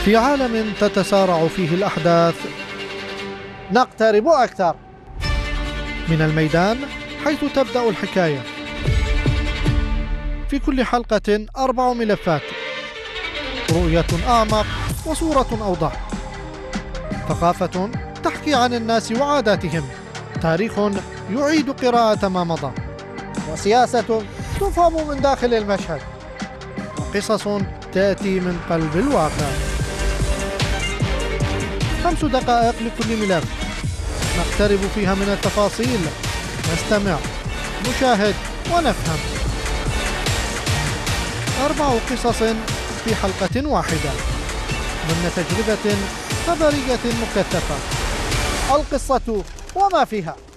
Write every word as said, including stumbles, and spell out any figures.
في عالم تتسارع فيه الأحداث نقترب أكثر من الميدان حيث تبدأ الحكاية. في كل حلقة أربع ملفات، رؤية أعمق وصورة أوضح، ثقافة تحكي عن الناس وعاداتهم، تاريخ يعيد قراءة ما مضى، وسياسة تفهم من داخل المشهد، وقصص تأتي من قلب الواقع. خمس دقائق لكل ملف نقترب فيها من التفاصيل، نستمع، نشاهد ونفهم. أربع قصص في حلقة واحدة ضمن تجربة خبرية مكثفة. القصة وما فيها.